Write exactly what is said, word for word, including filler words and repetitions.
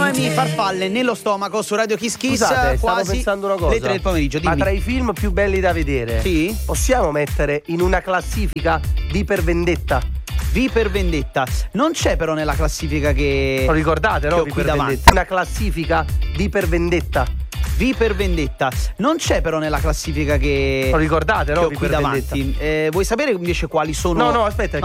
Noemi Farfalle nello stomaco su Radio Kiss Kiss. Scusate, stavo quasi pensando una cosa. le tre del pomeriggio. Dimmi. Ma tra i film più belli da vedere, sì? possiamo mettere in una classifica V per Vendetta? V per Vendetta non c'è però nella classifica che lo ricordate, no? Che ho V qui per davanti. Vendetta. Una classifica V per Vendetta. V per Vendetta non c'è però nella classifica che lo ricordate, no? che ho V qui per davanti. Eh, vuoi sapere invece quali sono? No, no, aspetta, no,